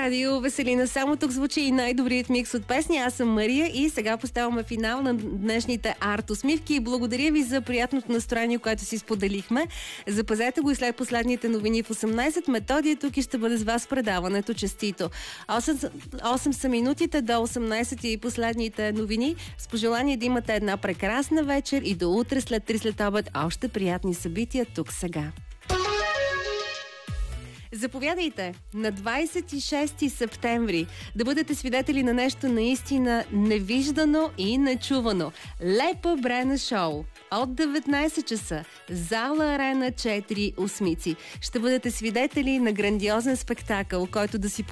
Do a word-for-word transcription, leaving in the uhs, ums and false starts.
радио Веселина. Само тук звучи и най-добрият микс от песни. Аз съм Мария и сега поставяме финал на днешните арт-усмивки. Благодаря ви за приятното настроение, което си споделихме. Запазете го и след последните новини в осемнайсет. Методи е тук и ще бъде с вас предаването. Честито! осем са минутите до осемнайсет и последните новини. С пожелание да имате една прекрасна вечер и до утре след три след обед още приятни събития тук сега. Заповядайте на двайсет и шести септември да бъдете свидетели на нещо наистина невиждано и нечувано. Лепа Брена шоу от деветнайсет часа. Зала Арена четири Осмици. Ще бъдете свидетели на грандиозен спектакъл, който да си